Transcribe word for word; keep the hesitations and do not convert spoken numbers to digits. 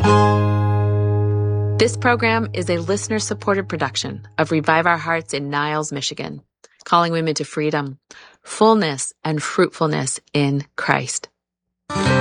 This program is a listener-supported production of Revive Our Hearts in Niles, Michigan, calling women to freedom, fullness, and fruitfulness in Christ.